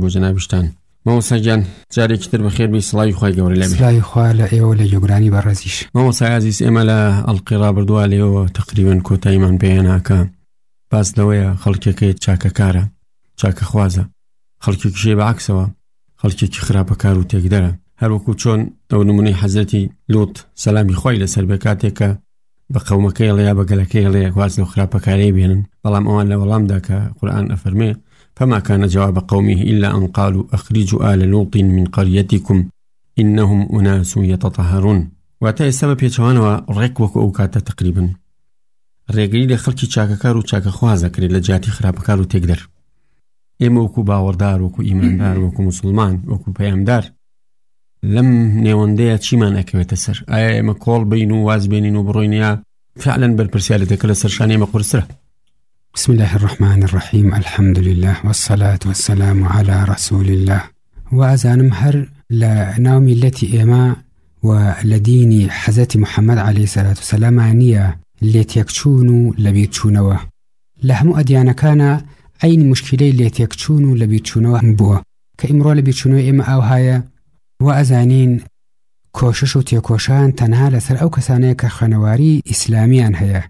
بۆ جەنابشتان. مامۆستا گیان جارێکتر بەخێر بی سڵاوی خوای گەورە لێبێ. سڵاوی خوا لە ئێوە لە جۆگرانی بەڕێزیش. مامۆستا عزیز، ئێمە لە ئەڵقی ڕابردووە لێەوە تقریباً کۆتاییمان پێیاناکە باس لەوەیە خەڵکێکەی چاکەکارە، چاکەخوازە، خەڵکێکیشێ بەعەکسەوە خەڵکێکی خراپەکار و تێکدەرە، هەروەکو چۆن ئەو نمونەی حەزرەتی لوط سەلامی خوای لەسەر بێ کاتێکە بە قەومەکەی هەڵەیە بە گەلەکەی هەڵەیە واز لەو خراپەکارەیە بێنن، بەڵام ئەوان لە وەڵامدا کە قورئان ئەفەرمێ فما كان جواب قومه إلا أن قالوا أخرجوا آل لوط من قريتكم إنهم أناس يتطهرون. واتای سبب پێچەوانەوە ڕێک وەکو ئەو کاتە تقریبن ڕێگری لە خەڵکی چاکەکار و چاکەخوازە کرێت لە جاتی خراپەکار و تێکدەر. ئێمە وەکو باوەڕدار، وەکو ئیماندار، وەکو مسلمان، وەکو پەیامدار لەم نێوەندەیە چیمان ئەکەوێتە سەر؟ ئایا ئێمە کۆڵ بین و واز بێنین و بڕۆینیا فعلا بەرپرسیارەتەکە لە سەرشانی ئێمە قورسرە؟ بسم الله الرحمن الرحيم، الحمد لله والصلاة والسلام على رسول الله. وأزانم هر لناو ملتي إيما ولديني حزتي محمد عليه الصلاة والسلام عنيا ليتيكتشونو لبيتشونوا لهمو أديانا كان عين مشكلة ليتيكتشونو لبيتشونوا بوا كإمرو لبيتشونوا إيما أو هايا. وأزانين كوششو تيكوشان تنها لسر أو كسانية كخنواري إسلاميان هيا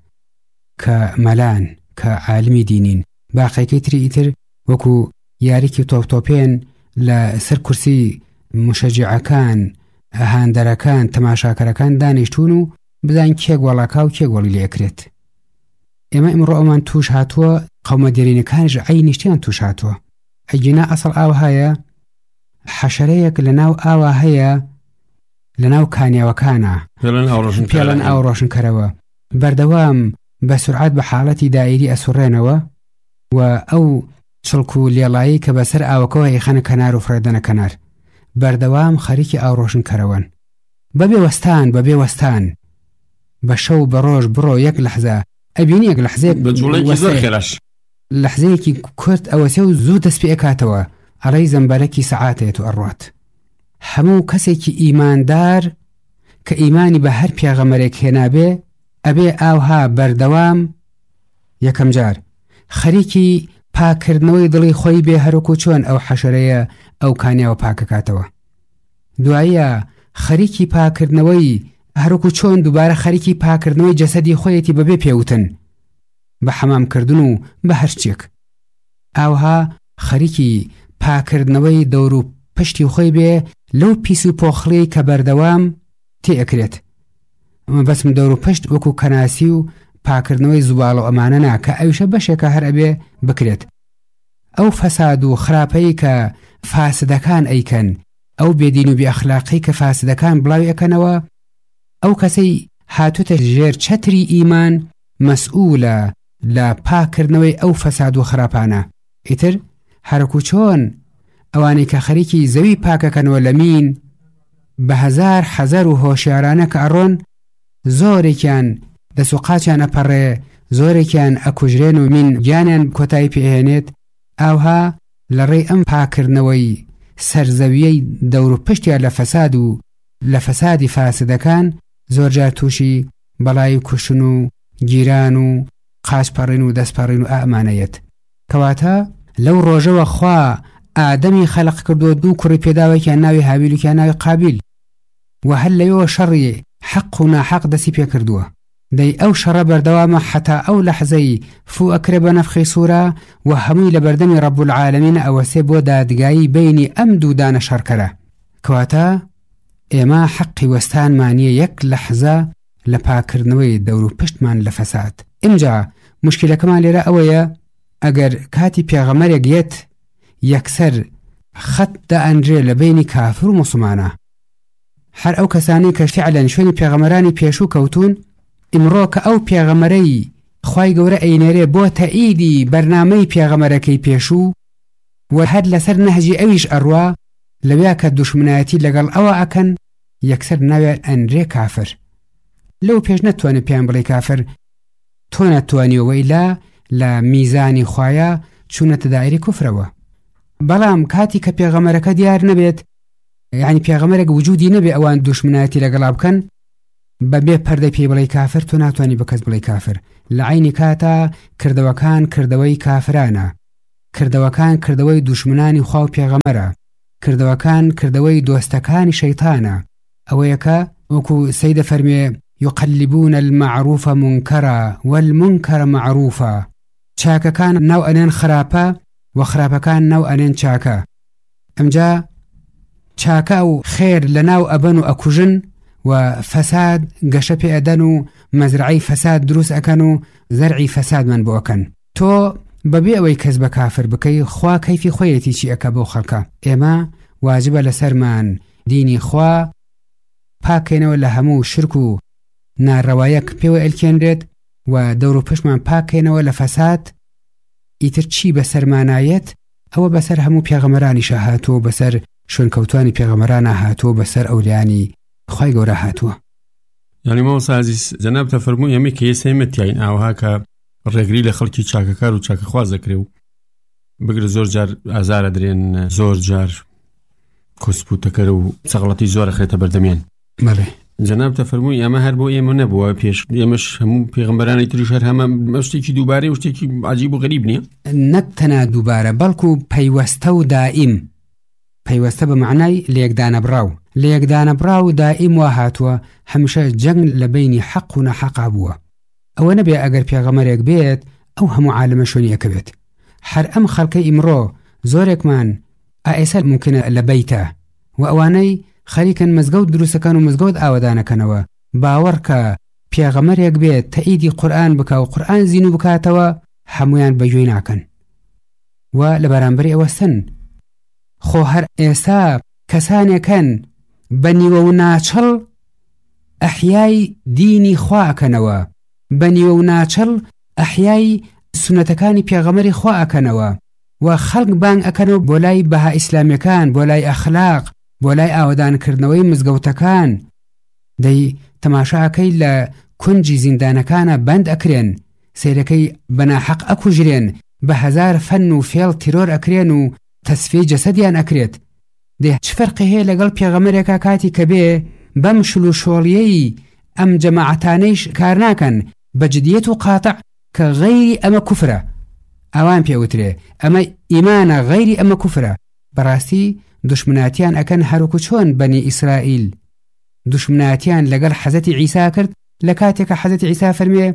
كملان كعالمي دينين باقي كيتري إتر وكو ياريكي توبتوبين لسر كرسي مشجع كان هاندر كان تماشاكر كان دانشتونو بزان كيك ولا كاو كيك ولا ليكريت. إما إمرو أمان توش هاتوا قوم ديرين كانج عينشتين توش هاتوا أجينا أصل آو هايا حشريك لناو آو هيا لناو كانيا وكانا بيلن أو روشن كروا بردوام بسرعات بحالتي دائري أسرينوا وأو شلكو ليلاي كبسر أوكوه يخان كنار وفردنا كنار بردوام خريكي أو روشن كروان ببي وستان بشو بروج برو يك لحظة أبيني يك لحظة بجوليكي زر خلاش لحظة كي كرت أوسيو زو تسبيئكاتوا علي زنبالكي ساعاتي أروات همو كسيكي إيمان دار كإيماني بهر بيغمريك هنابي أبي آوها بردوام يكم جار خريكي پاکردنەوەی دڵی خۆی بێ هەروکو چۆن ئەو حەشەرەیە ئەو کانیاوە پاکەکاتەوە. دوایە خەریکی پاکردنەوەی هەروکو چۆن دووبارە خەریکی پاکردنەوەی جەسەدی خۆیەتی بەبێ پێوتن بە حەمامکردن و بە هەرچێک. ئاوها خەریکی پاکردنەوەی دەور و پشتی خۆی بێ لەو پیس و پۆخڵی کە بەردەوام تێئەکرێت. ئەمە بەسم دەور و پشت وەکو کەناسی و پاکردنەوەی زوباڵ و ئەمانە نا کە ئەویشە بەشێکە هەر ئەبێ بکرێت. ئەو فەساد و خراپەی کە فاسدەکان ئەیکەن، ئەو بێدین و بێئەخلاقی کە فاسدەکان بڵاوی ئەکەنەوە، ئەو کەسەی هاتوتە ژێر چەتری ئیمان مەسئولە لە پاکردنەوەی ئەو فەساد و خراپانە. ئیتر هەرکو چۆن ئەوانەی کە خەریکی زەوی پاکەکەنەوە لە مین بە هەزار حەزەر و هۆشیارانە کە ئەڕۆن زۆرێکیان دەسوقاچیان ئەپەڕێ، زۆرێکیان ئەکوژرێن و من گیانیان کۆتایی پێهێنێت. ئاوها لە ڕێی ئەم پاکردنەوەی سەرزەویەی دەور و پشتیان لە فەساد و لە فەسادی فاسدەکان زۆرجار تووشی بەڵای کوشتن و گیران و قاچپەڕین و دەستپەڕین و ئەمانەیەت. کەواتە لەو ڕۆژەوە خوا ئادەمی خەلق کردو دوو کوڕی پێداوەکیان ناوی هابیل و کیان ناوی قابیل و هەر لەوێەوە شەڕی حەق و ناحەق دەستی پێ کردووە. دەی ئەو شەڕە بەردەوامە حتا ئەو لەحزەی فوو ئەکرێ بە نەفخی سوورە و هەمووی لە بەردەمی ڕەب العالەمین ئەوەسێ بۆ دادگایی بینی ئەم دوودانە شەڕکەرە. کەواتە ئێمە حەقی وەستانمانیە یەک لەحزە لە پاکردنەوەی دەور و پشتمان لە فەساد. ئینجا مشکلەکەمان لێرە ئەوەیە ئەگەر کاتی پێغەمەرێک یەت یەکسەر خەت دائەنرێ لە بینی کافر و موسڵمانە. هەر ئەو کەسانی کە فعلەن شوێنی پێغەمەرانی پێشوو کەوتون ئیمڕۆ کە ئەو پێغەمەرەی خوای گەورە ئەینێرێ بۆ تەئیدی بەرنامەی پێغەمەرەکەی پێشوو و هەر لەسەر نەهجی ئەویش ئەڕوا لەوێ کە دوشمنایەتی لەگەڵ ئەوە ئەکەن یەکسەر ناوێت ئەنرێ کافر. لەو پێش نەتوانێت پێیان بڵێ کافر، تۆ نەتوانیەوەی لە میزانی خوایە چوونەتە دایری کوفرەوە. بەڵام کاتی کە پێغەمەرەکە دیار نەبێت، یعنی پێغەمەرێک وجودی نەبێ ئەوان دوشمنایەتی لەگەڵا بکەن، بەبێ پەردە پێی بڵێ کافر تۆ ناتوانانی بە کەس بڵێ کافر. لە عینی کاتە کردەوەکان کردەوەی کافرانە. کردەوەکان کردەوەی دوشمنانی خوا و پێغەمبەرە، کردەوەکان کردەوەی دۆستەکانی شەیتانە. ئەوەیەکە وەکو سەیدە فەرمێ يقلبون المعروف منكرا والمنكر معروفا. چاکەکان ناو ئەنێن خراپە و خراپەکان ناو ئەنێن چاکە. ئەمجا چاکە و خێر لە ناو ئەبەن و ئەکوژن و فەساد گەشە پێ ئەدەن و مەزرعی فەساد دروست ئەکەن و زەرعی فەسادمان بۆ ئەکەن. تۆ بەبێ ئەوەی کەس بە کافر بکەی خوا کەیفی خۆیەتی چی ئەکە بۆ خەڵکە. ئێمە واجبە لەسەرمان دینی خوا پاکەینەوە لە هەموو شرک و ناڕەوایەک پێوە ئەلکێنرێت و دەور و پشمان پاکەینەوە لە فەساد. ئیتر چی بەسەرمانایەت ئەوە بەسەر هەموو پێغەمبەرانیشە هاتووە، بەسەر شوێنکەوتوانی پێغەمبەرانە هاتووە، بەسەر ئەولیانی خوای گەورە هاتووە. یعنی مامۆستا عەزیز جەناب تەفەرموو ئەمە کەیسەیمە تیاین ئاوها کە ڕێگری لە خەڵکی چاکەکار و چاکەخواز دەکرێ و بگرە زۆر جار ئازارە درێن، زۆر جار کۆسپوتەکەر و سەغڵەتی زۆر ئەخرێتە بەردەمیان. بەڵێ جەناب تەفەرمووی ئەمە هەر بۆ ئێمە نەبووە، پێش ئێمەش هەموو پێغەمبەرانی تریش هەر هەمە شتێکی دووبارەی و شتێکی عەجیب و غەریب نییە؟ نەک تەنها دووبارە بەڵکو پەیوەستە و دائیم. پەیوەستە بە معنای لێکدانەبراو، لێکدانەبراو و دائیم وا هاتووە. هەمیشە جەنگ لە بینی حەق و نەحەقا بووە. ئەوە نەبێ ئەگەر پێغەمبەرێک بێت ئەو هەموو عالەمە شوێنیەکە بێت. هەر ئەم خەڵکەی ئیمڕۆ زۆرێکمان ئائێسە ممکنە لە بەیتە و ئەوانەی خەریکن مزگەوت دروستەکان و مزگەوت ئاوەدانەکەنەوە. باوەڕ کە پێغەمبەرێک بێت تەئیدی قورئان بکە و قورئان زین و بکاتەوە، هەمویان بەگوێی ناکەن و لە بەرامبەری ئەوەستن. خۆ هەر ئێستا کەسانێکن بە نیوە و ناچەڵ ئەحیای دینی خوا ئەکەنەوە، بە نیوە و ناچەڵ ئەحیای سونەتەکانی پێغەمبەری خوا ئەکەنەوە و خەڵک بانگ ئەکەنەوە بۆ لای بەها ئیسلامیەکان، بۆ لای ئەخلاق، بۆ لای ئاوەدانکردنەوەی مزگەوتەکان. دەی تەماشاکەی لە کونجی زیندانەکانە بەند ئەکرێن، سیرەکەی بەناحەق ئەکوژرێن، بە هەزار فەن و فێڵ تیرۆر ئەکرێن و تەسفیەی جەسەدیان ئەکرێت. دەی چ فەرقی هەیە لەگەڵ پێغەمبەرێکا کاتی کە بێ بەم شل و شۆڵیەی ئەم جەماعەتانەیش کار ناکەن بە جدیەت و قاتع کە غەیری ئەمە کوفرە. ئەوان پێوترێ ئەمە ئیمانە، غەیری ئەمە کوفرە. بەڕاستی دشمناتیان ئەکەن هەروکو چۆن بەنی ئیسرائیل دشمناتیان لەگەڵ حەزەتی عیسا کرد لە کاتێکە حەزەتی عیسا فەرمێ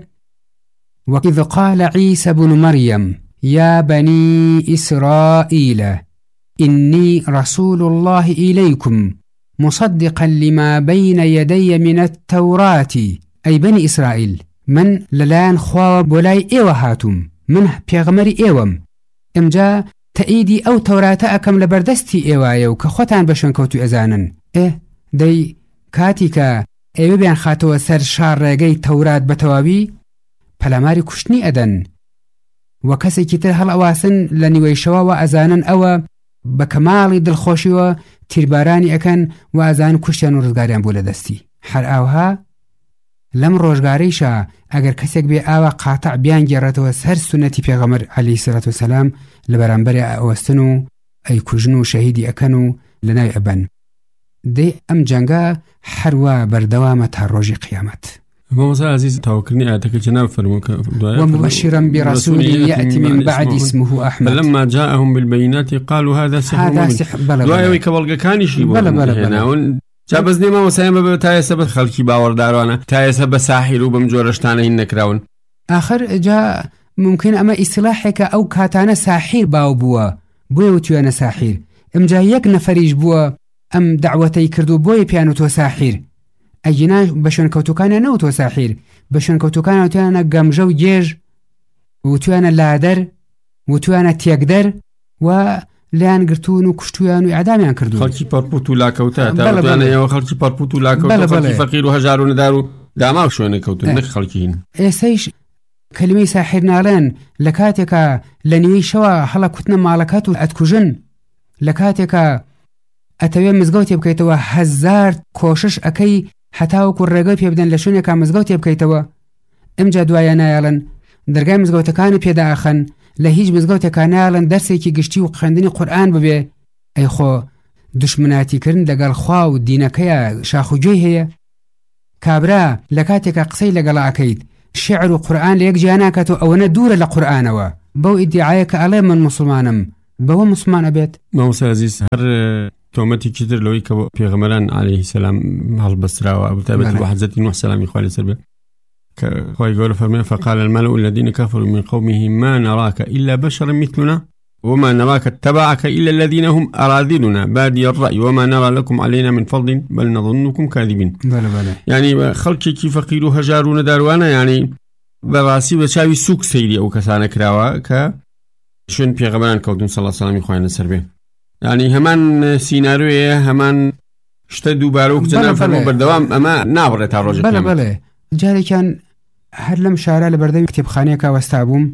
وَإِذْ قَالَ عِيسَى بْنُ مَرْيَمَ يَا بَنِي إِسْرَائِيلَ إِنِّي رَسُولُ اللَّهِ إِلَيْكُمْ مُصَدِّقًا لِمَا بَيْنَ يَدَيَّ مِنَ التَّوْرَاةِ. أي بني إسرائيل من لەلایەن خواوە بۆ لای ئێوە هاتووم، من پێغەمبەری ئێوەم. ئەمجا تەئیدی ئەو تەوراتە ئەکەم لە بەردەستی ئێوایە و کە خۆتان بە شوێنکەوتووی ئەزانن. دەی کاتی کە ئێوە بیان خاتەوە سەر شاڕێگەی تەورات بە تەواوی پەلاماری کوشتنی ئەدەن و کەسێکی تر هەڵ ئەواسن لە نیوەی شەوا و ئەزانن ئەوە بە کەماڵی دڵخۆشیوە تیربارانی ئەکەن و ئەزان کوشتیان و ڕزگاریان بۆ لە دەستی. هەر ئاوها لەم ڕۆژگارەیشە ئەگەر کەسێک بێ ئاوا قاتع بیان گێڕێتەوە سەر سونەتی پێغەمبەر عەلەیهی سەلات وسەلام لە بەرامبەری ئەوەستن و ئەیکوژن و شەهیدی ئەکەن و لەناوی ئەبەن. دەی ئەم جەنگە هەروە بەردەوامە تا ڕۆژی قیامەت. مامۆستا عەزیز تاوەکردنی ئاەتەکە جەناب فەرمووە ومبشرا برسول يأتي من بعد اسمه أحمد فلما جاءهم بالبينات قالوا هذا سحر مبين. دوایەوەی کە بەڵگەکانیشی بۆ هێناون جا بەس نیە مامۆستایان بەبێ تا ئێستا بە خەڵکی باوەڕدارانە تا ئێستا بە ساحیر و بەم جۆرە شتانە هین نەکراون. آخر جا ممکن ئەمە ئیسلاحێکە ئەو کاتانە ساحیر باو بووە بۆیە وتویانە ساحیر. ئەمجا یەک نەفەریش بووە ئەم دعوەتەی کردو بۆیە پیانوتۆ ساحیر. ئەگینا بە شوێنکەوتوەکانیان نەوتۆ ساحیر، بە شوێنکەوتوەکان وتویانە گەمژە و گێژ، وتویانە لادەر، وتویانە تێکدەر و لیان گرتوون و کوشتویان و ئیعدامیان کردوون. خەڵکی پەرپوت و لاکەوتە تاوانەوە خەڵکی پەرپوت و لاکەوتە، خەڵکی فەقیر و هەژار و نەدار و داماغ شوێنەکەوتن نەک خەڵکی هین. ئێسەیش کەلیمەی ساحیر ناڵێن لە کاتێکە لە نیوەی شەوە هەڵە کوتنە ماڵەکەت و ئەتکوژن، لە کاتێکە ئەتەوێ مزگەوتێ بکەیتەوە هەزار کۆشش ئەەکەی هەتاوەکو ڕێگەی پێ بدەن لە شوێنێکا مزگەوتێ بکەیتەوە. ئەمجا دوایە نایەڵن دەرگای مزگەوتەکانی پێداخەن، لە هیچ مزگەوتێکا نایەڵن دەرسێکی گشتی و خوێندنی قورئان ببێ. ئەی خۆ دشمناتیکردن لەگەڵ خوا و دینەکەیە شاخوگوێی هەیە. کابرا لە کاتێکە قسەی لەگەڵا ئەکەیت شعر و قورئان لە یەک جیا ناکاتەوە، ئەوەنە دوورە لە قورئانەوە. بەو ئیدعایە کە ئەڵێ من مسلمانم بەوە مسلمان ئەبێت. مامۆستا عەزیز هەر تۆمەتێکی تر لەوەی کە پێغەمبەران عەلەیهی سەلام هەڵبەستراوە بەتایبەتی بە حەزرەتی نوح سەلامی خوا لەسەر بێت کە خوای گەورە فەرمێ فقال الملأ الذين كفروا من قومه ما نراك إلا بشرا مثلنا وما نراك اتبعك إلا الذين هم أراذلنا بادي الرأي وما نرى لكم علينا من فضل بل نظنكم كاذبين. بله. يعني خلقي كيف فقير هجارون داروانا يعني براسي بشاوي سوق سيري أو كسانا كراوا ك شون پیغمبران كودون صلى الله عليه وسلم خوایان سر به يعني همان سيناريو همان شته دوباره جناب فرمو بردوام اما نابره تا روز بله بله جاري كان هر لم شارع لبردوي كتابخانه کا واستابوم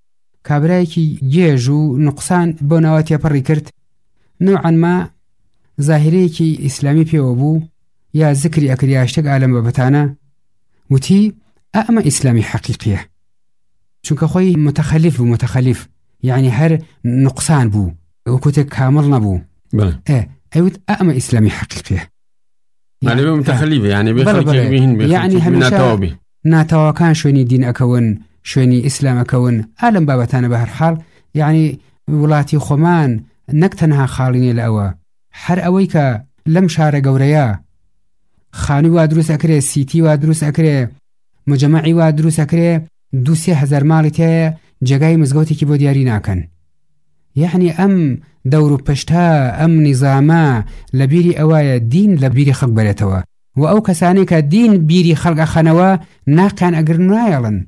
كابرايكي جيجو نقصان بنواتي بري كرت نوعا ما ظاهريكي اسلامي بيوبو يا ذكري اكرياشتك عالم ببتانا وتي اما اسلامي حقيقيه چونك خوي متخلف يعني هر نقصان بو وكنت كامل نبو بله ايوت اما اسلامي حقيقيه يعني متخلف يعني بخلق بهن يعني همشا ناتوا كان شوني دين اكون شوني اسلام اكون عالم بابتانا بهر حال يعني ولاتي خمان نكتنها خاليني الاوا هر اويك لم شار قوريا خاني وادروس اكري سيتي وادروس اكري مجمعي وادروس اكري 2,000 مالتي جگای مزگوتی که بود یاری نکن یعنی ام دورو پشتا ام نظاما لبیری اوای دین لبیری خلق بلتوا و او کسانی که دین بیری خلق خنوا ناقان اگر نایلن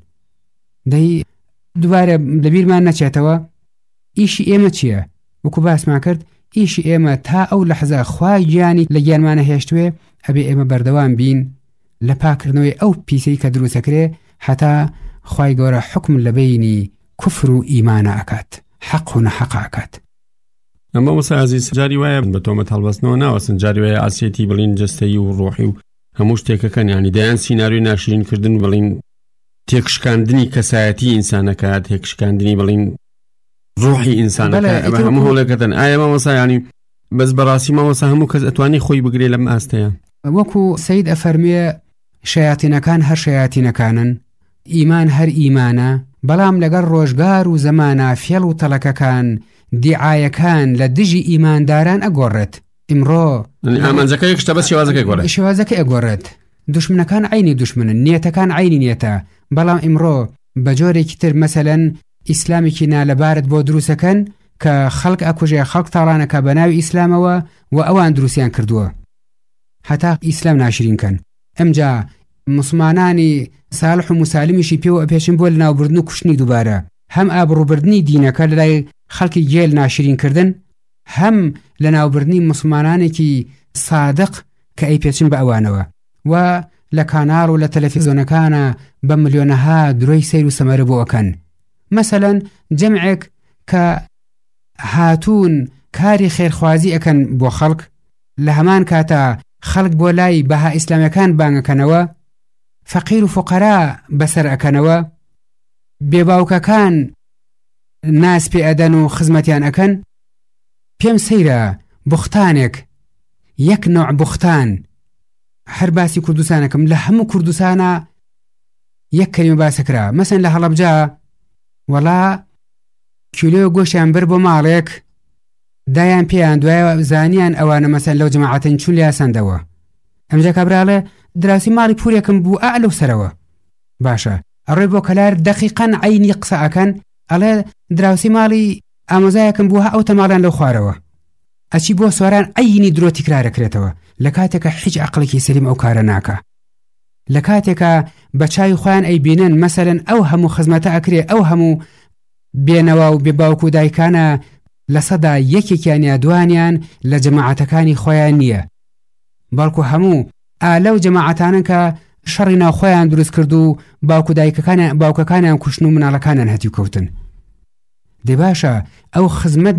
دی دوباره لبیر ما نچێتەوە ئیشی ئێمە چییە وەکو باسمان کرد ئیشی ئێمە تا ئەو لەحظە خوای گیانی لە گیانمانە هێشتوێ ئەبێ ئێمە بەردەوام بین لە پاکردنەوەی ئەو پیسەی کە دروستەکرێ هەتا خوای گەورە حکم لە بینی كفر وإيمان أكات حق ونحق أكات. أما موسى عزيز جاري ويا بتومة هالبسنو ناوسن جاري ويا عسيتي بلين جستي وروحي وهموش تيكا كان يعني ديان سيناريو ناشرين كردن بلين تيكشكاندني كسايتي إنسانك تيكشكاندني بلين روحي إنسانك همو هو لكتن آية ما موسى يعني بس براسي ما موسى همو كز أتواني خوي بقري لما أستيا وكو سيد أفرمي شياطين كان هر شياطين كانن إيمان هر إيمانا بەڵام لەگەڵ ڕۆژگار و زەمانە فێڵ و تەڵەکەکان دیعایەکان لە دژی ئیمانداران ئەگۆڕێت ئیمڕۆ ئامانجەکە یەکشتە بەس شێوازەکە ئەگۆڕێت دوشمنەکان عینی دوشمنن نیەتەکان عینی نیەتە بەڵام ئیمڕۆ بە جۆرێکی تر مەسەلەن ئیسلامێکی نالەبارت بۆ دروستەکەن کە خەڵک ئەکوژێ خەڵک تاڵانەکە بە ناوی ئیسلامەوە و ئەوان دروستیان کردووە هەتا ئیسلام ناشرینکەن ئەمجا مسلمانانی صالح و مسالمیشی پێوە پێشن بۆ لەناوبردن و کوشتنی دووبارە هەم ئابڕووبردنی دینەکە لەلای خەڵکی گێل ناشرینکردن هەم لەناوبردنی مسلمانانێکی صادق کە ئەی پێچن بە ئەوانەوە و لە کاناڵ و لە تەلەڤیزۆنەکانە بە ملیۆنەها درۆی سەیر و سەمەرە بۆ ئەکەن مەسەلەن جەمعێک کە هاتوون کاری خێرخوازی ئەکەن بۆ خەڵک لە هەمان کاتە خەڵک بۆ لای بەها ئیسلامیەکان بانگەکەنەوە فەقیر و فوقەرا بەسەر ئەکەنەوە بێباوکەکان ناس پێ ئەدەن و خزمەتیان ئەکەن پێم سەیرە بوختانێک یەک نوع بوختان هەر باسی کوردستانەکەم لە هەموو کوردستانە یەک کەلیمە باسەکرا مەسەن لە هەڵەبجا وەڵا کیلۆ گۆشیان بر بۆ ماڵێک دایان پێیان دوایە زانیان ئەوانە مەسەن لەو جەماعەتەن چوون لە یاسەندەوە ئەمجا کابراڵێ دراوسی ماڵی پورێکم بوو ئەلەو سەرەوە باشە ئەڕێ بۆ کەلار دەقیقەن عینی قسە ئەکەن ئەڵێ دراوسی ماڵی ئامۆزایەکم بووە ئەو تەماڵیان لەو خوارەوە ئەچی بۆ سواران عینی درۆ تیکرارەکرێتەوە لە کاتێکە هیچ عەقڵێکی سەلیم ئەو کارە ناکە لە کاتێکە بە چاوی خۆیان ئەیبینن مەسەلەن ئەو هەموو خزمەتە ئەکرێ ئەو هەموو بێنەوە و بێباوک و دایکانە لە سەدا یەکێکیان یا دوانیان لە جەماعەتەکانی خۆیان نییە بەڵکو هەموو ئالەو جەماعەتانن کە شەڕی ناوخۆیان دروست کرد و باوکەکانیان کوشتن و مناڵەکانیان هەتیو کەوتن دێ باشە ئەو خزمەت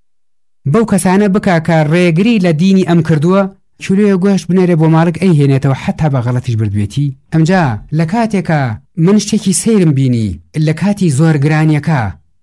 بەو کەسانە بکە کە ڕێگری لە دینی ئەم کردووە کیلۆیە گۆشت بنێرێ بۆ ماڵک ئەیهێنێتەوە حتا بە غەڵەتیش بردوێتی ئەمجا لە کاتێکە من شتێکی سەیرم بینی لە کاتی زۆر گرانیەکە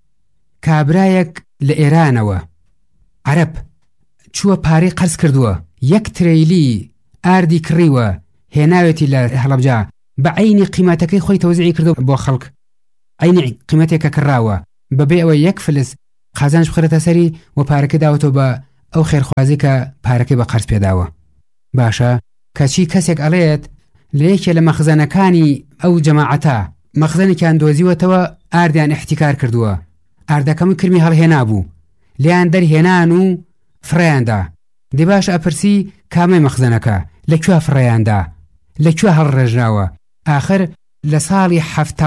کابرایەک لە ئێرانەوە عەرەب چووە پارەی قەرز کردووە 1 ترێلی ئاردی کڕیوە هێناوێتی لە هەڵەبجا بە عینی قیمەتەکەی خۆی تەوزیعی کردو بۆ خەڵک عینی قیمەتێکە کڕاوە بەبێ ئەوە یەک فلس قازانج بخرێتە سەری و پارەکە داوەتەوە بە ئەو خێرخوازی کە پارەکەی بە قەرز پێداوە. باشە کەچی کەسێک ئەڵێت لە یەکێ لە مەخزەنەکانی ئەو جەماعەتە مەخزەنێکیان دۆزیوەتەوە ئاردیان احتیکار کردووە، ئاردەکەم کرمی هەڵهێنا بوو، لیان دەرهێنان و فڕیاندا. دێ باش ئەپرسی کامەی مەخزەنەکە لەکوێ فڕیاندا، لەکوێ هەڵڕێژراوە؟ ئاخر لە ساڵی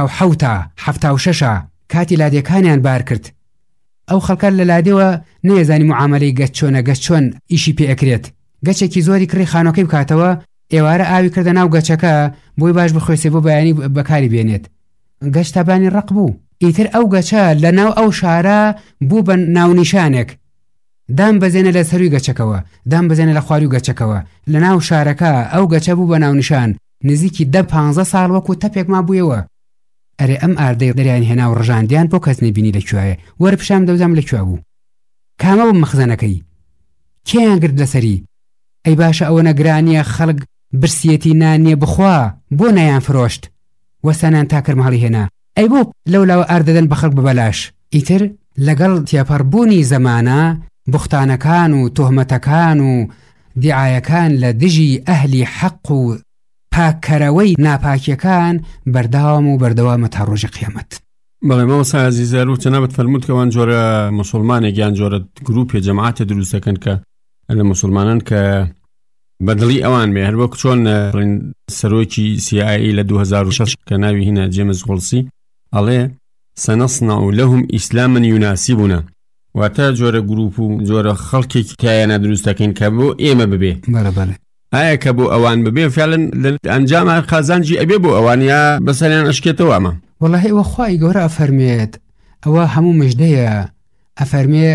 76 کاتی لادێکانیان بار کرد. ئەو خەڵکە لە لادێوە نێزانی معاملەی گەچ چۆنە، گەچ چۆن ئیشی پێ ئەکرێت. گەچێکی زۆری کڕی خانۆکەی بکاتەوە، ئێوارە ئاوی کردە ناو گەچەکە بۆی باش بخوێسێ بۆ بەیانی بەکاری بێنێت. گەچ تابانی ڕق بوو. ئیتر ئەو گەچە لە ناو ئەو شارە بوو بە ناونیشانێک. دام بەزێنە لە سەروی گەچەکەوە، دام بەزێنە لە خواروی گەچەکەوە، لە ناو شارەکە ئەو گەچە بوو بە ناونیشان. نزیکی 10-15 ساڵ وەکو تەپێک ما بوویەوە. ئەرێ ئەم ئاردەی دەریان هێنا و ڕژاندیان بۆ کەس نەبینی لەکوێیە. وەرە پیشام دەوزام لەکوێ بوو. کامە بوو مەخزەنەکەی کێیان گرت لەسەری؟ ئەی باشە ئەوە نەگرانیە خەڵک برسیەتی نانیە بخوا بۆ نەیان فرۆشت وەسانیان تا کرمهەڵی هێنا. ئەی بۆ لەولاوە ئاردەدەن بە خەڵک ببەلاش. ئیتر لەگەڵ تێپەڕبوونی زەمانە بوختانەکان و تۆهمەتەکان و دیعایەکان لە دژی ئەهلی حەق و پاکەرەوەی ناپاکیەکان بەردەوام و بەردەوامە تا ڕۆژی قیامەت. بەڵێ مەوەسا عەزیزە و چەنابەت فەرمووت کە ئەوان جۆرە موسڵمانێک یان جۆرە گروپێ جەماعەتە دروست دەکەن کە لە موسڵمانان کە بەدڵی ئەوان بێ، هەر وەک چۆن سەرۆکی CIA لە 2006 کە ناوی هینە جێمس غۆڵسی ئەڵێ سەنەصنع لەهم ئیسلامن یوناسیبونا، واتە جۆرە گروپ و جۆرە خەڵکێکی تایانە دروست دەکەین کە بۆ ئێمە ببێ. بەڵێ ئایا کە بۆ ئەوان ببێ فعلەن ئەنجامە قازانجی ئەبێ بۆ ئەوان یا بەسەریان ئەشکێتەوە؟ ئەمە وەڵاهی ئەوە خوای گەورە ئەفەرمێت، ئەوە هەموو مژدەیە. ئەفەرمێ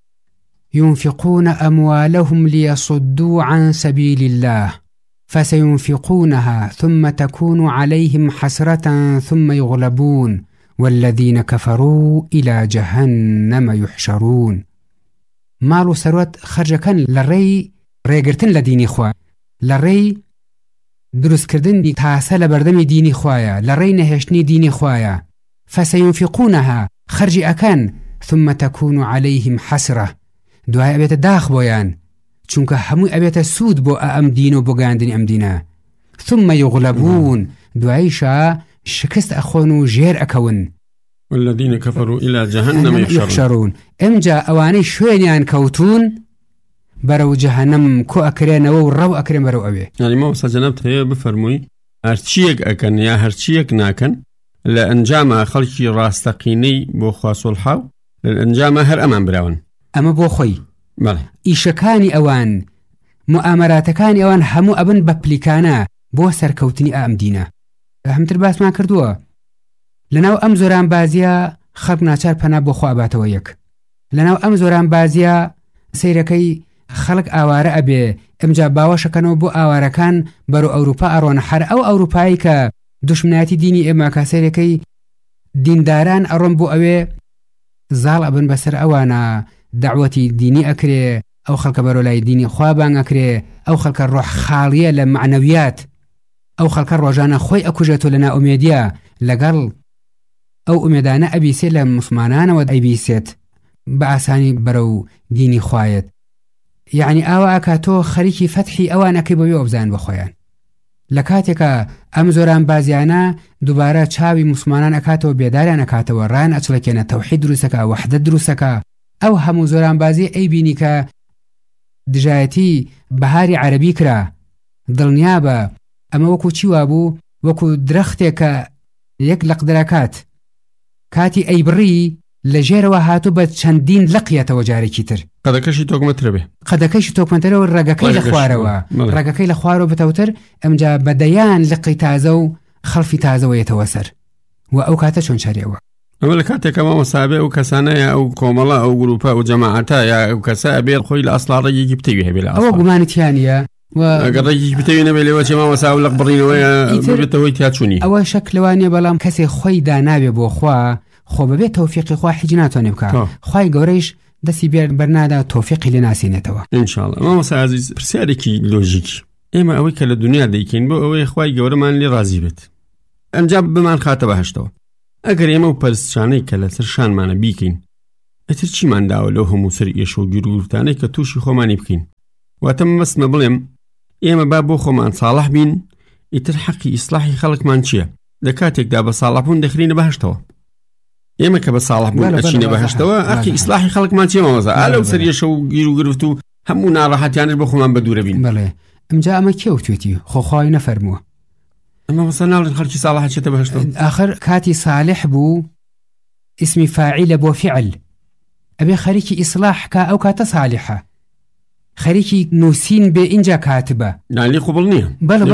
ينفقون أموالهم ليصدوا عن سبيل الله فسينفقونها ثم تكون عليهم حسرة ثم يغلبون والذين كفروا إلى جهنم يحشرون. مالو سروت خرجكن للري ريگرتن لديني خوا، للري دروس كردن دي تاسل بردم ديني خوايا، للري نهشني ديني خوايا. فسينفقونها خرج أكن ثم تكون عليهم حسرة، دوای ئەبێتە داخ بۆیان، چونکە هەمووی ئەبێتە سوود بۆ ئەم دین و بۆ گاندنی ئەم دینە. ثم يغلبون، دواییشە شکست ئەخۆن و ژێر ئەکەون. والذين كفروا إلى جهنم يحشرون. ئەمجا ئەوانەی شوێنیان کەوتون بەرەو جەهەنەم کۆ ئەکرێنەوە و ڕەو ئەکرێن بەرەو ئەوێ. یعنی مەوەسا جەنابت هەیە بفەرمووی هەرچیەک ئەکەن یا هەرچیەک ناکەن لە ئەنجامە خەڵکی ڕاستەقینەی بۆ خوا سوڵحاو لە ئەنجامە هەر ئەمان براون. ئەمە بۆ خۆی ئیشەکانی ئەوان موامەراتەکانی ئەوان هەموو ئەبن بە پلیکانە بۆ سەرکەوتنی ئەم دینە. هەمتر باسمان کردووە لەناو ئەم زۆران بازیە خەڵک ناچار پەنا بۆ خوا باتەوە یەک. لەناو ئەم زۆران بازیە سەیرەکەی خەڵک ئاوارە ئەبێ، ئەمجا باوەشەکەنەوە بۆ ئاوارەکان بەرەو ئەوروپا ئەڕۆنە، هەر ئەو ئەوروپایی کە دوشمناتی دینی ئێمە کە سەیرەکەی دینداران ئەڕۆن بۆ ئەوێ زاڵ ئەبن بەسەر ئەوانە دعوەتی دینی ئەکرێ، ئەو خەڵکە بەرەو لای دینی خوابان ئەکرێ، ئەو خەڵکە ڕۆح خاڵیە لە معنەویات، ئەو خەڵکە ڕۆژانە خۆی ئەکوژێتەوە لە نائومێدیە، لەگەڵ ئەو ئومێدانە ئەبیسێت لە مسلمانانەوە ئەیبیسێت بە ئاسانی بەرەو دینی خوایەت. یعنی ئاوا ئاکاتۆ خەریکی فەتحی ئەوان ئەکەی بەوێ ئۆبزان بە خۆیان. لە کاتێکە ئەم زۆران بازیانە دووبارە چاوی مسلمانان ئەکاتەوە، بێداریان ئەکاتەوە، ڕایان ئەچڵەکێنە، تەوحید دروستەکە، وەحدەت دروستەکە. ئەو هەموو زۆران بازی ئەی بینی کە دژایەتی بەهاری عەرەبی کرا، دڵنیا بە ئەمە وەکو چی وابوو؟ وەکو درەختێکە یەک لەق دەرەکات کاتی ئەیبڕی لە ژێرەوە هاتوو بە چەندین لەقیەتەوە جارێکی تر. قەدەکەشی تۆکمەترە بێ، قەدەکەشی تۆکمەتەرەوە ڕەگەکەی لە خوارەوە، ڕەگەکەی لە خوارەوە بتەوتر، ئەمجا بەدەیان لقی تازە و خەڵفی تازەوە یێتەوە سەر و ئەو کاتە چۆن چارێەوە. ئەمە لە کاتێکەوە مەسابێ ئەو کەسانەیە ئەو کۆمەڵە ئەو گروپە ئەو جەماعەتە یا ئەو کەسە ئەبێ خۆی لە ئەسڵا ڕێگێکی بتەوی هەبێ لە ئەوە گومانیتیانە ئەگەر ڕێگێکی بتەوی نەبێ لێوە چێمە مەساو لە بڕینەوەیە بێتەوەی تیاچوونی. ئەوە شەک لەوانێ بەڵام کەسێک خۆی دانابێ بۆ خوا، خۆ بەبێت تەوفیقی خوا حیج ناتوانێ بکە، خوای گەورەیش دەستی بەرنادا تۆفیقی لێ ناسینێتەوە ئینشاءڵڵا. مامۆستا عەزیز پرسیارێکی لۆژیکی ئێمە ئەوەی کە لە دنیا دەیکەین بۆ ئەوەی خوای گەورەمان لێ ڕازی بێت، ئەنجام بمان خاتە بەهەشتەوە. ئەگەر ئێمە و پەرستشانەی کە لەسەر شانمانە بیکەین ئەتر چیمان داوە لەو هەموو سەر ئێشە و گیرورتانەی کە تووشی خۆمانی بکەین واتە مەستمە بڵێم ئێمە با بۆ خۆمان ساڵح بین ئیتر حەقی ئیسلاحی خەڵکمان چییە؟ لە کاتێکدا بە ساڵحبوون دەخرینە بەهەشتەوە ئێمە کە بە ساڵحبوون ئەچینە بەهەشتەوە ئەقی ئیسلاحی خەڵکمان چیە مامۆستا؟ ئالەو سەر ئێشە و گیر و گرفت و هەموو ناڕەحەتیانش بە خۆمان بە دوورە بین. بەڵێ ئەمجا ئەمە کێوتێتی خۆخوای نەفەرمووە ئەمە بەسە ناڵێن خەڵکی ساڵح چێتە بەهەشتەوە. ئاخر کاتی صالح بوو اسمی فاعیلە بۆ فعل ئەبێ خەریکی ئیسلاح کا ئەو کاتە صالحە خەریکی نووسین بێ اینجا کاتبە نالی قوبڵ نییە.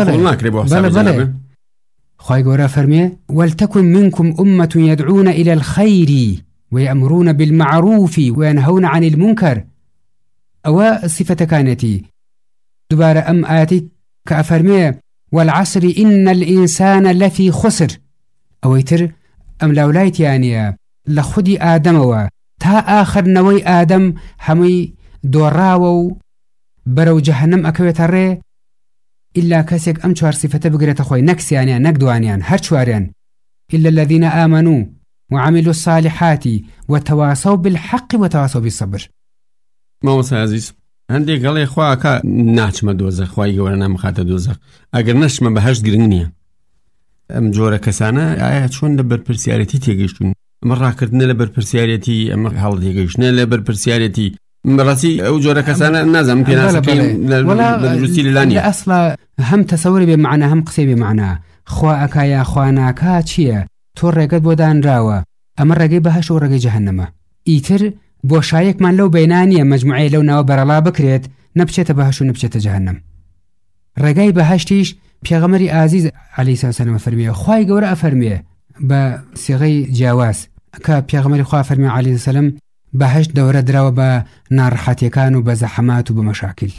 بەڵێ خوای گەورە فەرمێ وەلتەکن منکم ئومەة يدعون إلى الخير ويأمرون بالمعروف وينهون عن المنكر ئەوە صفەتەکانێتی دووبارە ئەم ئاەتی کە ئەفەرمێ والعصر إن الإنسان لفي خسر ئەوەی تر ئەم لاولایتیانە لە خودی ئادەمەوە تا ئاخر نەوەی ئادەم هەمووی دۆڕاوە و بەرەو جەهەنەم ئەکەوێتە ڕێ إلا کەسێک ئەم چوار صفەتە بگرێتە خۆی نەکسیانیان نەک دوانیان هەر چواریان إلا الذين آمنوا وعملوا الصالحات وتواصوا بالحق وتواصوا بالصبر. مامۆستا عەزیز هەندێک گەڵێ خواکە ناچمە دۆزەخ خوای گەورە نامخاتە دۆزەخ ئەگەر نەچمە بەهەشت گرنگ نییە. ئەم جۆرە کەسانە ئایا چۆن لە بەرپرسیارەتی تێگەیشتون؟ ئەمە ڕاکردنە لە بەرپرسیارەتی ئەمە هەڵ تێگەیشتنە لە بەرپرسیارەتی بەڕاستی ئەو جۆرە کەسانە نازانم پێناسەکەی لە دروستی لەلانی لە ئەسڵا هەم تەسەوری بێ معنە هەم قسەی بێ معنە خوا ئەکا یا خوا ناکا چییە؟ تۆ ڕێگەت بۆ دانراوە ئەمە ڕێگەی بەهەشت و ڕێگەی جەهەنەمە. ئیتر بۆشایەکمان لەو بەینانیە مەجموعەی لەو ناوە بەرەڵا بکرێت نەبچێتە بەهەشت و نەبچێتە جەهەنەم. ڕێگای بەهەشتیش پێغەمبەری ئازیز عەلەیهی سەلام فەرمیێ خوای گەورە ئەفەرمیێ بە سیغەی جیاواز کە پێغەمبەری خوا فەرمیێ عەلەیهی سەلام بەهەشت دەورە دراوە بە ناڕەحەتیەکان و بە زەحەمات و بە مەشاکل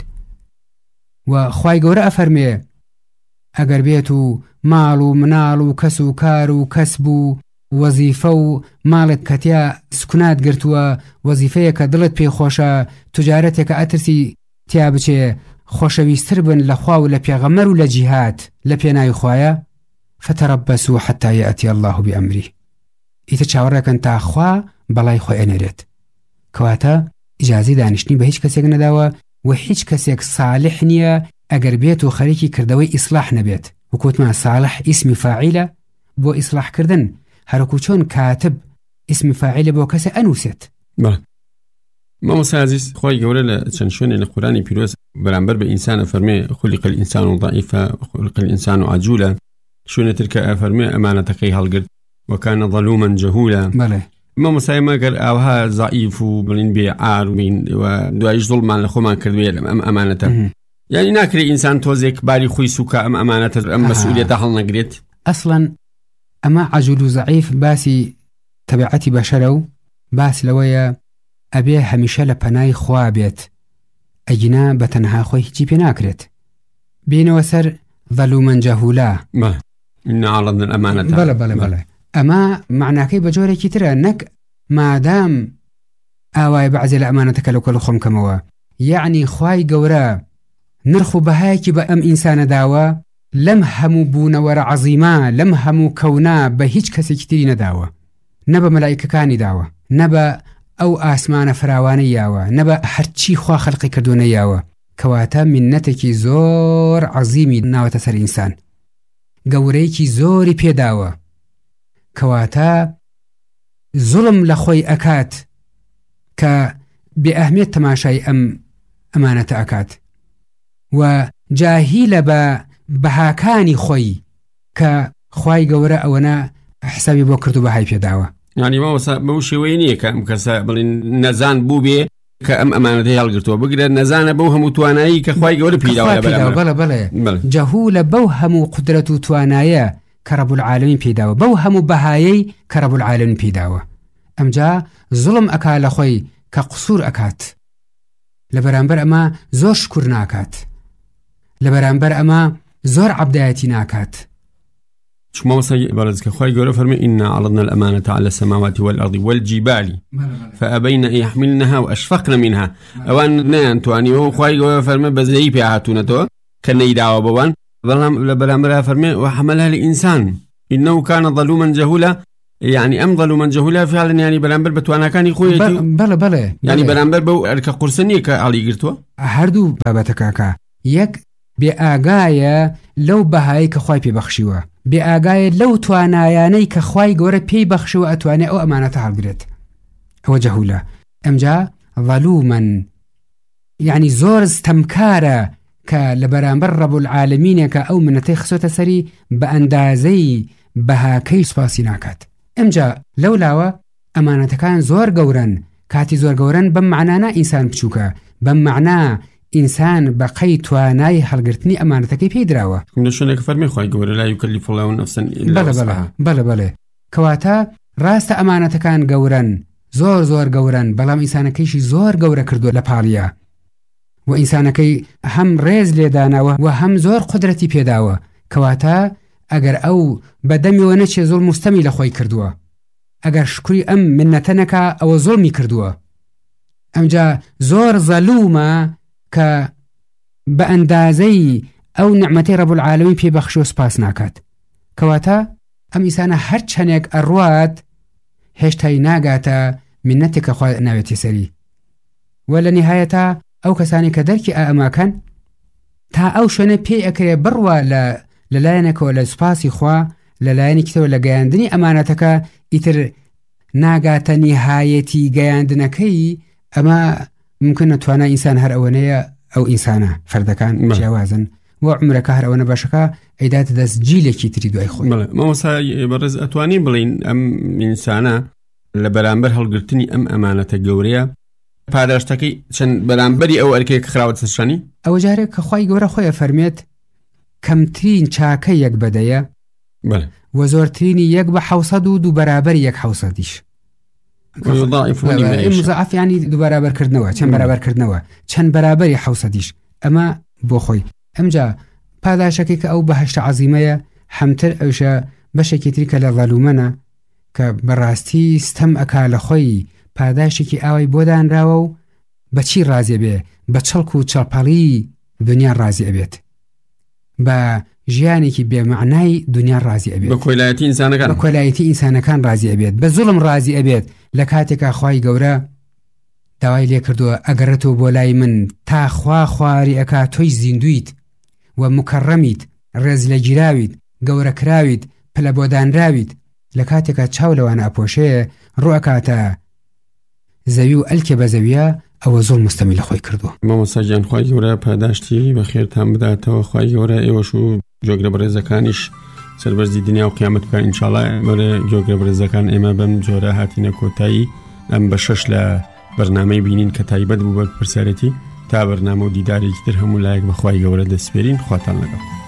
و خوای گەورە ئەفەرمیێ ئەگەر بێت و ماڵ و مناڵ و کەس و کار و کەسب و وەزیفە و ماڵت کەتیا سکونات گرتووە وەزیفەیە کە دڵت پێی خۆشە توجارەتێکە ئەترسی تیا بچێ خۆشەویستتر بن لە خوا و لە پێغەمبەر و لە جیهاد لە پێناوی خوایە فتربصوا حتى يأتي الله بأمره ئیتر چاوەڕێکن تا خوا بەڵای خۆی ئەنێرێت کەواتە ئیجازەی دانیشتنی بە هیچ کەسێک نەداوە و هیچ کەسێک صالح نییە ئەگەر بێت و خەریکی کردەوەی ئیسلاح نەبێت وەکوتمان صالح اسمی فاعیلە بۆ ئیسلاحکردن هەرکو چۆن کاتب اسمی فاعیلە بۆ کەسە ئەنووسێت. مامۆستا عەزیز خوای گەورە لە چەند شوێنێ لە قورئانی پیرۆز بەرامبەر بە ئینسانە فەرمێ خولق الإنسان ضعیفا خولق الإنسان عجولا شوێنێتر کە ئەفەرمێ ئەمانەتەکەی هەڵگرت وكان ظلوما جهولا. مامۆستا ئێمە گەر ئاوها ضعیف و بڵین بێعار بین و دوایش زوڵمان لە خۆمان کردوێ ئەم ئەمانەتە یعنی ناکرێ ئینسان تۆزێک باری خۆی سوکە ئەم ئەمانەتە ئەم مەسئولیەتە هەڵ نەگرێت. ئەسڵەن ئەمە عەجول و ضعیف باسی تەبیعەتی بەشەرە و باس لەوەیە ئەبێ هەمیشە لە پەنای خوا بێت ئەگینا بە تەنها خۆی هیچی پێ ناکرێت بینەوە سەر ظەلوومەن جەهولا. إنا عرضنا الأمانة. بەڵێ ئەمە معناکەی بە جۆرێکی ترە نەک مادام ئاوای بەعزێ لە ئەمانەتەکە لەو کەڵ خۆم کەمەوە یعنی خوای گەورە نرخ و بەهایەکی بە ئەم ئینسانە داوە لەم هەموو بوونەوەرە عەزیمە لەم هەموو کەونا بە هیچ کەسێکی تری نەداوە نە بە مەلایکەکانی داوە نە بە ئەو ئاسمانە فراوانەی یاوە نە بە هەرچی خوا خەڵقی کردوونە یاوە کەواتە منەتێکی زۆر عەزیمی ناوەتە سەر ئینسان گەورەیەکی زۆری پێداوە کەواتە زوڵم لە خۆی ئەکات کە بێ ئەهمیەت تەماشای ئەم ئەمانەتە ئەکات و جاهیلە بە بەهاکانی خۆی کە خوای گەورە ئەوەنە حسابی بۆ کرد و بەهای پێداوە. یعنی مامۆستا بەو شێوەیە نییە کە ئەم کەسە بڵین نەزان بوو بێ کە ئەم ئەمانەتەی هەڵگرتووە بگرێت نەزانە بەو هەموو توانایی کە خوای گەورە پێداوە. بەڵێ جەهولە بەو هەموو قودرەت و توانایە کە رەب العالەمین پێداوە بەو هەموو بەهایەی کە رەب العالەمین پێداوە ئەمجا زوڵم ئەکا لە خۆی کە قسوور ئەکات لە بەرامبەر ئەمە زۆر شکر ناکات لە بەرامبەر ئەمە زۆر عەبدایەتی ناکات. مامۆستا بەڕێز کە خوای گەورە فەرمێ إنا عرضنا الأمانة على السماوات والأرض والجبال فأبين أن يحملنها وأشفقن منها ئەوان نەیانتوانیەوە خوای گەورە فەرمێ بەزەیی پێ هاتوونەتەوە کە نەیداوە بەوان بەڵام لە بەرامبەرها فەرمێ وحملها الإنسان إنه كان ظلوما جهولا يعني ئەم ظەلوو مەنجەهولا فعلن ینی بەرامبەر بە تواناکانی خۆیەتی بەڵێ ینی بەرامبەر بەو ئەرکە قورسنیە کە ئاڵی گرتووە هەردوو بابەتە کاکە یەک بێ ئاگایە لەو بەهایی کە خوای پێبەخشیوە بێ ئاگایە لەو توانایانەی کە خوای گەورە پێی بەخشیوە ئەتوانێت ئەو ئەمانەتە هەڵگرێت ئەوە جەهولە ئەمجا ظەلوومەن یعنی زۆر ستەمکارە کە لە بەرامبەر ڕەب العالەمینێکە ئەو منەتەی خسۆتە سەری بە ئەندازەی بەهاکەی سوپاسی ناکات ئەمجا لەولاوە ئەمانەتەکان زۆر گەورن کاتی زۆر گەورن بەم معنانە ئینسان بچووکە بەم معنا ئینسان بەقەی توانای هەڵگرتنی ئەمانەتەکەی پێی دراوە شوێنێک فەرمی خوای گەورە لا یوکەلیف الله نفسا إلا وسعها بەڵێ کەواتە ڕاستە ئەمانەتەکان گەورن زۆر گەورن بەڵام ئینسانەکەیشی زۆر گەورە کردووە لە پاڵیە و ئینسانەکەی هەم ڕێز لێداناوە و هەم زۆر قودرەتی پێداوە کەواتە ئەگەر ئەو بەدەمیەوە نەچێ زۆر مستەمی لە خۆی کردووە ئەگەر شکری ئەم منەتە نەکا ئەوە زۆڵمی کردووە ئەمجا زۆر زەلوومە کە بە ئەندازەی ئەو نعمەتەی ڕەب العالەمین پێبەخشیوە سپاس ناکات کەواتە ئەم ئینسانە هەر چەندێک ئەڕوات هێشتای ناگاتە منەتێک کە خوا ناوێتی سەری و لە نهایەتە ئەو کەسانی کە دەرکی ئەماکەن تا ئەو شوێنە پێی ئەکرێ بڕوە لەلایەنێکەوە لە سوپاسی خوا لەلایەنێکیتەوە لە گەیاندنی ئەمانەتەکە ئیتر ناگاتە نهایەتی گەیاندنەکەی ئەمە ممکنە توانای ئینسان هەر ئەوەنەیە ئەو ئینسانە فەردەکان جیاوازن و عمرەکە هەر ئەوەنە باشەکە ئەیداتە دەست جیلێکی تری دوای خۆی مامۆستا بەڕێز ئەتوانی بڵین ئەم ئینسانە لە بەرامبەر هەڵگرتنی ئەم ئەمانەتە گەورەیە پاداشتەکەی چەند بەرامبەری ئەو ئەرکەیە کە خراوەتە شانی ئەوە جارێک کە خوای گەورە خۆیە فەرمێت کەمترین چاکە یەک بەدەیە و زۆرترینی یەک بە 700 و دوو بەرابەر 1/7 مزعف ینی دوو بەرابەرکردنەوە چەند بەرابەرکردنەوە چەند بەرابەری 700 ئەمە بۆ خۆی ئەمجا پاداشەکەی کە ئەو بەهەشتە عەزیمەیە هەمتر ئەوشە بەشێکی تری کە لە ظەلوومەنە کە بەڕاستی ستەم ئەکا لە خۆی پاداشێکی ئاوای بۆ دانراوە و بەچی ڕازیە بێ بە چەڵک و چەڵپەڵی دنیا ڕازی ئەبێت بە ژیانێکی بێمەعنای دنیا ڕازی ئەبێت بە کۆلایەتی ئینسانەکان ڕازی ئەبێت بە زوڵم ڕازی ئەبێت لە کاتێکا خوای گەورە داوای لێ کردووە ئەگەڕێتەوە بۆ لای من تا خوا خواری ئەکا تۆی زیندویت و مکەڕەمیت ڕێز لە گیراویت گەورە کراویت پلە بۆ دانراویت لە کاتێکا چاو لەوانە ئەپۆشەیە ڕوئەکاتە زەوی و ئەلکێ بە زەویە ئەوە زۆر مستەمی لە خۆی کردووە مامۆستاجان خوای گەورە پاداشتی بە خێرتان بداتەوە خوای گەورە ئێوەش و جۆگرە بەڕێزەکانیش سەربەرزی دنیا و قیامەت بکەن ئینشاڵڵا بەرە جۆگرە بەڕێزەکان ئێمە بەم جۆرە هاتینە کۆتایی ئەم بە 6 لە بەرنامەی بینین کە تایبەت بوو بە پرسیارەتی تا بەرنامە و دیدارێکی تر هەموو لایەک بە خوای گەورە دەسپێرین خواتان لەگەڵ